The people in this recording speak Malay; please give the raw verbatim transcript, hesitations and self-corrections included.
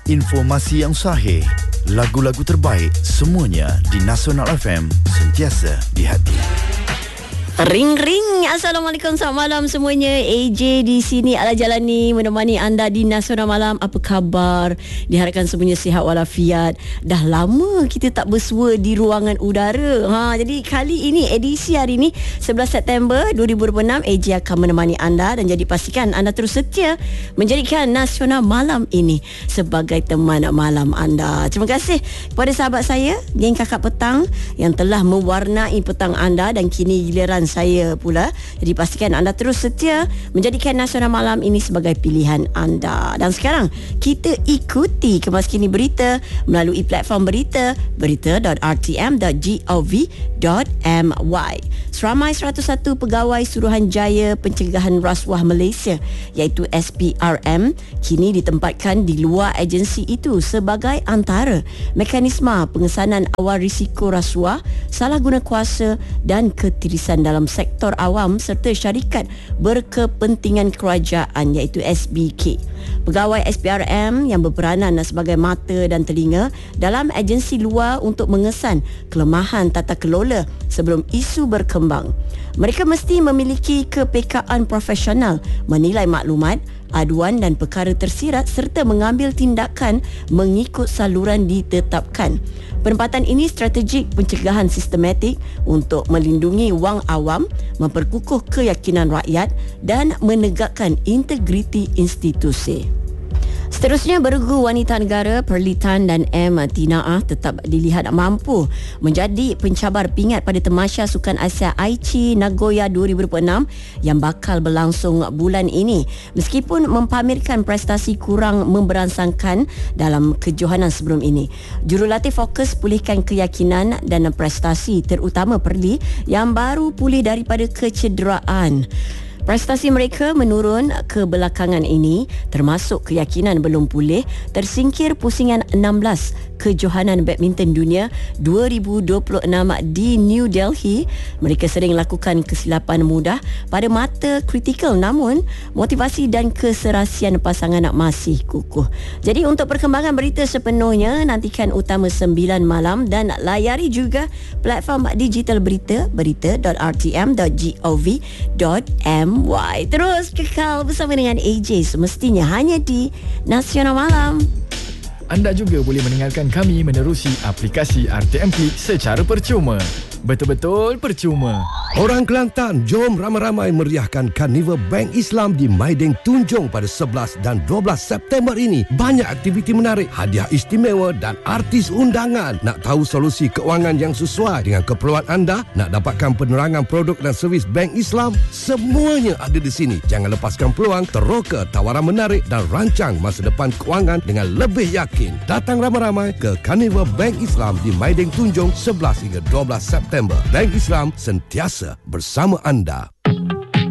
Informasi yang sahih, lagu-lagu terbaik, semuanya di Nasional F M, sentiasa di hati. Ring ring. Assalamualaikum, selamat malam semuanya. A J di sini Ala Jalani menemani anda di Nasional Malam. Apa khabar? Diharapkan semuanya sihat walafiat. Dah lama kita tak bersua di ruangan udara. Ha, jadi kali ini edisi hari ini sebelas September dua ribu dua puluh enam, A J akan menemani anda dan jadi pastikan anda terus setia menjadikan Nasional Malam ini sebagai teman malam anda. Terima kasih kepada sahabat saya, geng Kakak Petang yang telah mewarnai petang anda dan kini giliran saya pula. Jadi pastikan anda terus setia menjadikan Nasional Malam ini sebagai pilihan anda. Dan sekarang kita ikuti kemas kini berita melalui platform berita berita dot r t m dot gov dot m y. Seramai seratus satu pegawai Suruhanjaya Pencegahan Rasuah Malaysia iaitu S P R M kini ditempatkan di luar agensi itu sebagai antara mekanisme pengesanan awal risiko rasuah, salah guna kuasa dan ketirisan dalam sektor awam serta syarikat berkepentingan kerajaan iaitu S B K. Pegawai S P R M yang berperanan sebagai mata dan telinga dalam agensi luar untuk mengesan kelemahan tata kelola sebelum isu berkembang. Mereka mesti memiliki kepekaan profesional menilai maklumat, aduan dan perkara tersirat serta mengambil tindakan mengikut saluran ditetapkan. Penempatan ini strategik pencegahan sistematik untuk melindungi wang awam, memperkukuh keyakinan rakyat dan menegakkan integriti institusi. Seterusnya, beregu wanita negara Perlitan dan M. Tinaah tetap dilihat mampu menjadi pencabar pingat pada Tamasya Sukan Asia Aichi Nagoya dua ribu dua puluh enam yang bakal berlangsung bulan ini. Meskipun mempamerkan prestasi kurang memberansangkan dalam kejohanan sebelum ini, jurulatih fokus pulihkan keyakinan dan prestasi terutama Perli yang baru pulih daripada kecederaan. Prestasi mereka menurun kebelakangan ini termasuk keyakinan belum pulih, tersingkir pusingan enam belas kejohanan badminton dunia dua ribu dua puluh enam di New Delhi. Mereka sering lakukan kesilapan mudah pada mata kritikal, namun motivasi dan keserasian pasangan masih kukuh. Jadi untuk perkembangan berita sepenuhnya, nantikan Utama sembilan malam dan layari juga platform digital berita berita dot r t m dot gov dot m y. Terus kekal bersama dengan A J semestinya hanya di Nasional Malam. Anda juga boleh mendengarkan kami menerusi aplikasi R T M Klik secara percuma. Betul-betul percuma. Orang Kelantan, jom ramai-ramai meriahkan Karnival Bank Islam di Maiding Tunjung pada sebelas dan dua belas September ini. Banyak aktiviti menarik, hadiah istimewa dan artis undangan. Nak tahu solusi keuangan yang sesuai dengan keperluan anda? Nak dapatkan penerangan produk dan servis Bank Islam? Semuanya ada di sini. Jangan lepaskan peluang, teroka tawaran menarik dan rancang masa depan keuangan dengan lebih yakin. Datang ramai-ramai ke Karnival Bank Islam di Maiding Tunjung sebelas hingga dua belas September. Bank Islam sentiasa bersama anda.